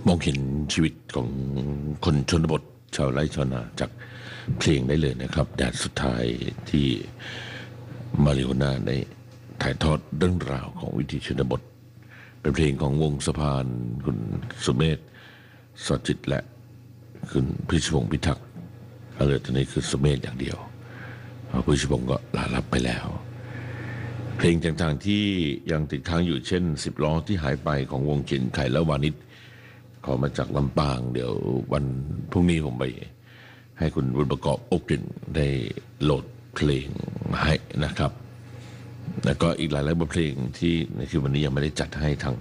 มองเห็นชีวิตของคนชนบทชาวไร่ชาวนาจากเพลงได้เลยนะครับแดดสุดท้ายที่มาริโอน่าได้ถ่ายทอดเรื่องราวของวิถีชนบทเป็นเพลงของวงสะพานคุณสุเมธสอจิตและคุณพิชพงศ์พิทักษ์เหลือตอนนี้คือสุเมธอย่างเดียวพิชพงศ์ก็ลาลับไปแล้วเพลงต่างๆที่ยังติดค้างอยู่เช่น10 ล้อที่หายไปของวงเขียนไข่และวานิชขอมาจากลำปางเดี๋ยววันพรุ่งนี้ผมไปให้คุณบุญประกอบอบกลิ่นได้โหลดเพลงมาให้นะครับแล้วก็อีกหลายบทเพลงที่ในคืนวันนี้ยังไม่ได้จัดให้ทาง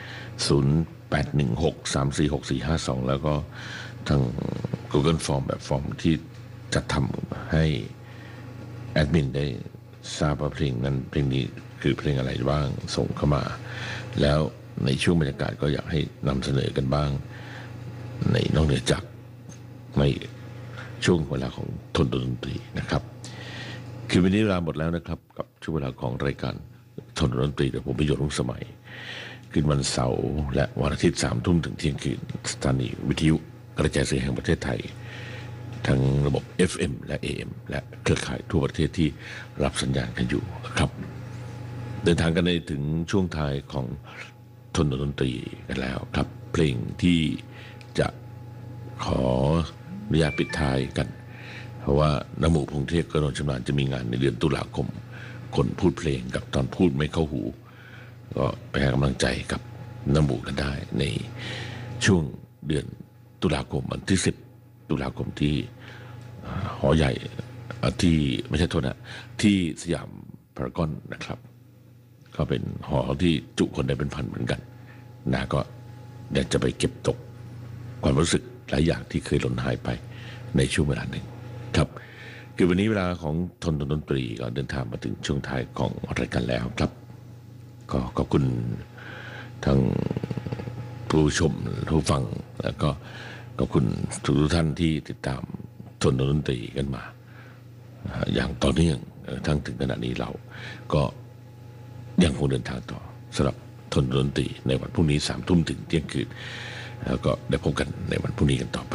0816346452แล้วก็ทาง Google Form แบบฟอร์มที่จัดทำให้แอดมินได้ทราบว่าเพลงนั้นเพลงนี้คือเพลงอะไรบ้างส่งเข้ามาแล้วในช่วงบรรยากาศก็อยากให้นำเสนอกันบ้างในนอกเหนือจากในช่วงเวลาของทนดนตรีนะครับคือวันนี้เวลาหมดแล้วนะครับกับช่วงเวลาของรายการทนดนตรีโดยผมประโยชน์รุ่งสมัยคืนวันเสาร์และวันอาทิตย์3 ทุ่มถึงเที่ยงคืนสถานีวิทยุกระจายเสียงแห่งประเทศไทยทั้งระบบ FM และ AM และเครือข่ายทั่วประเทศที่รับสัญญาณกันอยู่ครับเดินทางกันในถึงช่วงท้ายของทนดนตรีกันแล้วครับเพลงที่จะขออนุญาตปิดท้ายกันเพราะว่าน้ำหมูพงเทพกนนท์ชำนาญจะมีงานในเดือนตุลาคมคนพูดเพลงกับตอนพูดไม่เข้าหูก็ไปให้กำลังใจกับน้ำหมูกันได้ในช่วงเดือนตุลาคมวันที่10 ตุลาคมที่หอใหญ่ที่ไม่ใช่โทษนะที่สยามพารากอนนะครับก็เป็นหอที่จุคนได้เป็นพันเหมือนกันนะก็อยากจะไปเก็บตกความรู้สึกหลายอย่างที่เคยหล่นหายไปในช่วงเวลาหนึ่งครับคือวันนี้เวลาของทนดนตรีก็เดินทางมาถึงช่วงท้ายของรายการแล้วครับก็ขอบคุณทั้งผู้ชมผู้ฟังแล้วก็ขอบคุณทุกท่านที่ติดตามทนดนตรีกันมาอย่างต่อเนื่องทั้งถึงขณะนี้เราก็ยังคงเดินทางต่อสำหรับทนดนตรีในวันพรุ่งนี้3 ทุ่มถึงเที่ยงคืนแล้วก็ได้พบกันในวันพรุ่งนี้กันต่อไป